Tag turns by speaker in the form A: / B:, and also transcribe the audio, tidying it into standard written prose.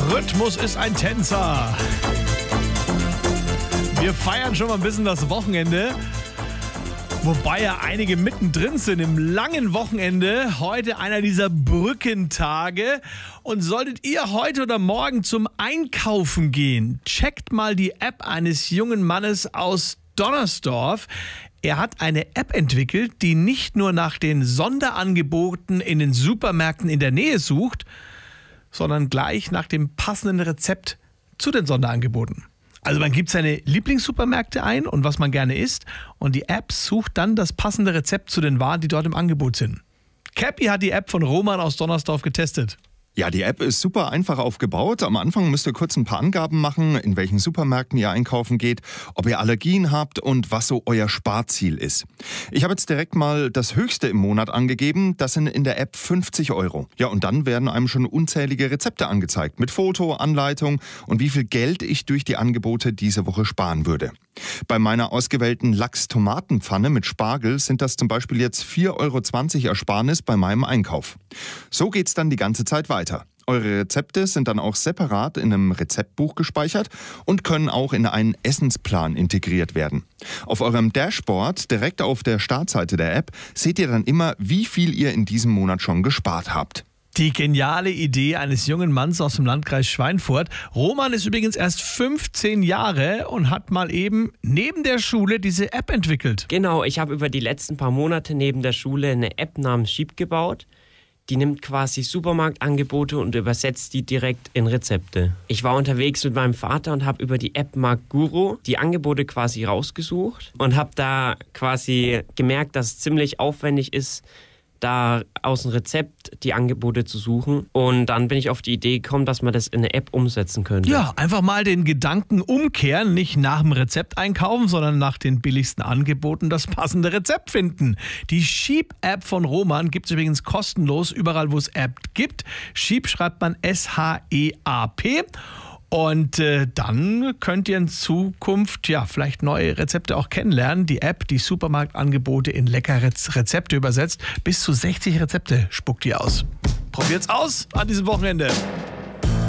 A: Rhythmus ist ein Tänzer. Wir feiern schon mal ein bisschen das Wochenende. Wobei ja einige mittendrin sind im langen Wochenende. Heute einer dieser Brückentage. Und solltet ihr heute oder morgen zum Einkaufen gehen, checkt mal die App eines jungen Mannes aus Donnersdorf. Er hat eine App entwickelt, die nicht nur nach den Sonderangeboten in den Supermärkten in der Nähe sucht, sondern gleich nach dem passenden Rezept zu den Sonderangeboten. Also man gibt seine Lieblingssupermärkte ein und was man gerne isst und die App sucht dann das passende Rezept zu den Waren, die dort im Angebot sind. Cappy hat die App von Roman aus Donnersdorf getestet.
B: Ja, die App ist super einfach aufgebaut. Am Anfang müsst ihr kurz ein paar Angaben machen, in welchen Supermärkten ihr einkaufen geht, ob ihr Allergien habt und was so euer Sparziel ist. Ich habe jetzt direkt mal das Höchste im Monat angegeben. Das sind in der App 50 €. Ja, und dann werden einem schon unzählige Rezepte angezeigt mit Foto, Anleitung und wie viel Geld ich durch die Angebote diese Woche sparen würde. Bei meiner ausgewählten Lachs-Tomatenpfanne mit Spargel sind das zum Beispiel jetzt 4,20 € Ersparnis bei meinem Einkauf. So geht's dann die ganze Zeit weiter. Eure Rezepte sind dann auch separat in einem Rezeptbuch gespeichert und können auch in einen Essensplan integriert werden. Auf eurem Dashboard, direkt auf der Startseite der App, seht ihr dann immer, wie viel ihr in diesem Monat schon gespart habt.
A: Die geniale Idee eines jungen Manns aus dem Landkreis Schweinfurt. Roman ist übrigens erst 15 Jahre und hat mal eben neben der Schule diese App entwickelt.
C: Genau, ich habe über die letzten paar Monate neben der Schule eine App namens Sheep gebaut. Die nimmt quasi Supermarktangebote und übersetzt die direkt in Rezepte. Ich war unterwegs mit meinem Vater und habe über die App Marktguru die Angebote quasi rausgesucht und habe da quasi gemerkt, dass es ziemlich aufwendig ist, da aus dem Rezept die Angebote zu suchen. Und dann bin ich auf die Idee gekommen, dass man das in eine App umsetzen könnte.
A: Ja, einfach mal den Gedanken umkehren, nicht nach dem Rezept einkaufen, sondern nach den billigsten Angeboten das passende Rezept finden. Die Sheep-App von Roman gibt es übrigens kostenlos überall, wo es App gibt. Sheep schreibt man S-H-E-A-P. Und dann könnt ihr in Zukunft vielleicht neue Rezepte auch kennenlernen. Die App, die Supermarktangebote in leckere Rezepte übersetzt. Bis zu 60 Rezepte spuckt die aus. Probiert's aus an diesem Wochenende.